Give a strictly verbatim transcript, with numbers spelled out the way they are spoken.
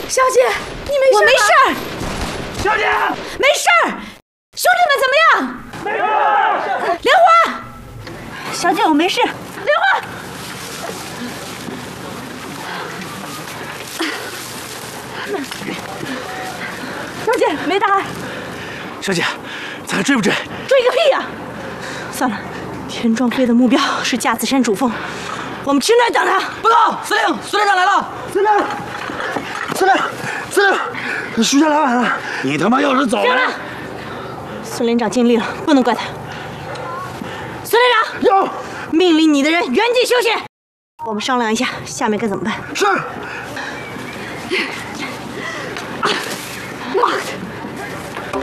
小姐，你没事？ 我没事儿。 小姐， 没事儿。兄弟们怎么样？ 没事。 莲花， 小姐，我没事。 莲花， 小姐没大碍。 小姐，咱还追不追？ 追个屁呀！ 算了，田壮飞的目标是架子山主峰，我们去那儿等他。 报告，司令，孙连长来了。 司令，司令，司令，徐家来晚了。你他妈要是早来， 孙连长尽力了，不能怪他。孙连长， 有命令你的人原地休息。我们商量一下，下面该怎么办？ 是。 妈的！